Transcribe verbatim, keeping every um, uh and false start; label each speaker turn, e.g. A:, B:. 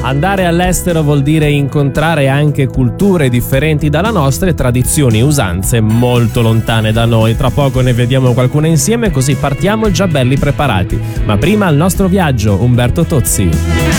A: Andare all'estero vuol dire incontrare anche culture differenti dalla nostra e tradizioni e usanze molto lontane da noi. Tra poco ne vediamo qualcuna insieme, così partiamo già belli preparati. Ma prima il nostro viaggio, Umberto Tozzi.